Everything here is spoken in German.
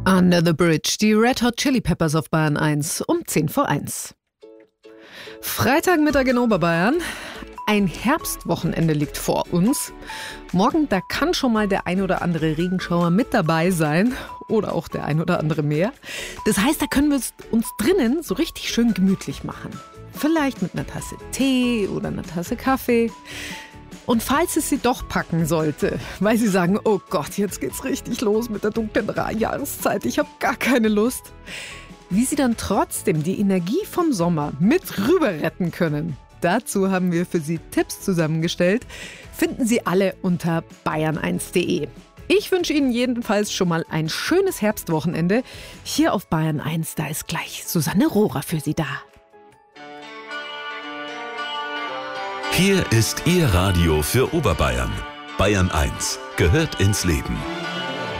Under the Bridge, die Red Hot Chili Peppers auf Bayern 1 um 10:01. Freitagmittag in Oberbayern. Ein Herbstwochenende liegt vor uns. Morgen, da kann schon mal der ein oder andere Regenschauer mit dabei sein. Oder auch der ein oder andere mehr. Das heißt, da können wir es uns drinnen so richtig schön gemütlich machen. Vielleicht mit einer Tasse Tee oder einer Tasse Kaffee. Und falls es Sie doch packen sollte, weil Sie sagen, oh Gott, jetzt geht's richtig los mit der dunklen Jahreszeit, ich habe gar keine Lust. Wie Sie dann trotzdem die Energie vom Sommer mit rüber retten können, dazu haben wir für Sie Tipps zusammengestellt. Finden Sie alle unter bayern1.de. Ich wünsche Ihnen jedenfalls schon mal ein schönes Herbstwochenende. Hier auf Bayern 1, da ist gleich Susanne Rohrer für Sie da. Hier ist Ihr Radio für Oberbayern. Bayern 1 gehört ins Leben.